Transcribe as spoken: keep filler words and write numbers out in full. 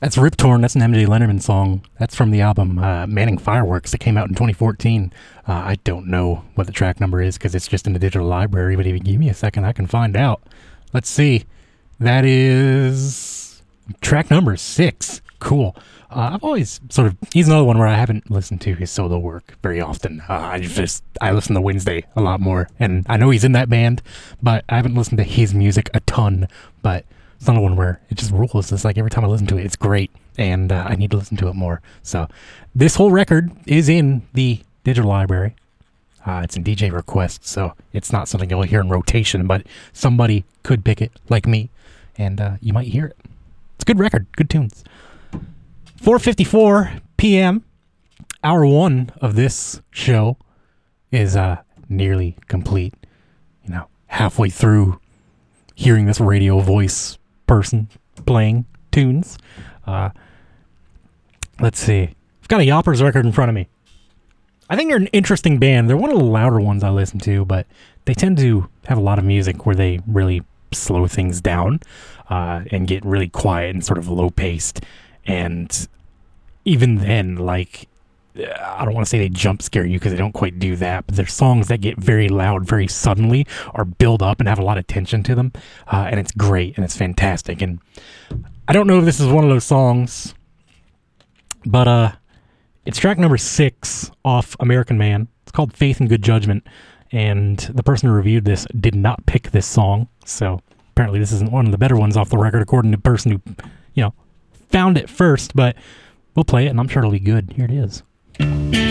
That's Rip Torn. That's an M J Lennerman song. That's from the album uh, Manning Fireworks that came out in twenty fourteen. Uh, I don't know what the track number is because it's just in the digital library, but if you give me a second, I can find out. Let's see. That is track number six. Cool. Uh, I've always sort of, he's another one where I haven't listened to his solo work very often. Uh, I just, I listen to Wednesday a lot more, and I know he's in that band, but I haven't listened to his music a ton, but it's another one where it just rules. It's like every time I listen to it, it's great, and uh, I need to listen to it more. So this whole record is in the digital library. Uh, it's in D J requests, so it's not something you'll hear in rotation, but somebody could pick it, like me, and uh, you might hear it. It's a good record, good tunes. four fifty-four p.m. Hour one of this show is uh, nearly complete. You know, halfway through hearing this radio voice person playing tunes. Uh, let's see. I've got a Yoppers record in front of me. I think they're an interesting band. They're one of the louder ones I listen to, but they tend to have a lot of music where they really slow things down uh, and get really quiet and sort of low-paced. And even then, like, I don't want to say they jump scare you because they don't quite do that, but there's songs that get very loud very suddenly or build up and have a lot of tension to them. Uh, and it's great and it's fantastic. And I don't know if this is one of those songs, but uh, it's track number six off American Man. It's called Faith and Good Judgment. And the person who reviewed this did not pick this song. So apparently this isn't one of the better ones off the record, according to the person who, you know, found it first. But we'll play it, and I'm sure it'll be good. Here it is.